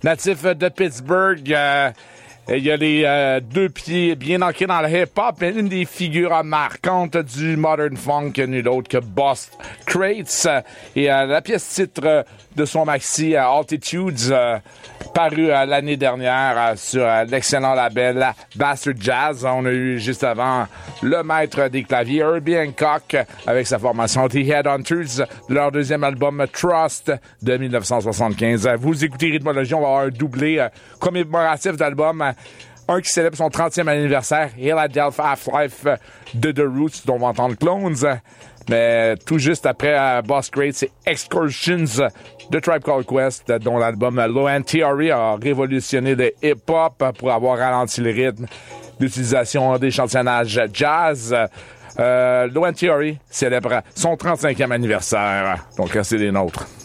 natif de Pittsburgh. Il y a les deux pieds bien ancrés dans le hip-hop, mais une des figures marquantes du modern funk, nul autre que Boss Crates. Et la pièce titre de son maxi Altitudes, paru l'année dernière sur l'excellent label Bastard Jazz. On a eu juste avant le maître des claviers Herbie Hancock avec sa formation The Headhunters de leur deuxième album Trust de 1975. Vous écoutez Rythmologie, on va avoir un doublé commémoratif d'albums. Un qui célèbre son 30e anniversaire, Philadelphia Half-Life de The Roots, dont on va entendre Clones. Mais tout juste après Boss Crates, c'est Excursions de Tribe Called Quest, dont l'album Low End Theory a révolutionné le hip-hop pour avoir ralenti le rythme d'utilisation d'échantillonnage jazz. Low End Theory célèbre son 35e anniversaire. Donc, c'est des nôtres.